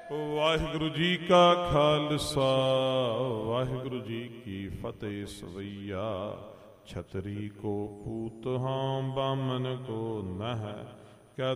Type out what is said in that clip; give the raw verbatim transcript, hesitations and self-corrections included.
ਵਾਹਿਗੁਰੂ ਜੀ ਕਾ ਖਾਲਸਾ ਵਾਹਿਗੁਰੂ ਜੀ ਕੀ ਫਤਿਹ। ਸਵਈਆ ਛਤਰੀ ਕੋ ਪੂਤ ਹਾਂ ਬਾਮਨ ਕੋ ਨਹਿ,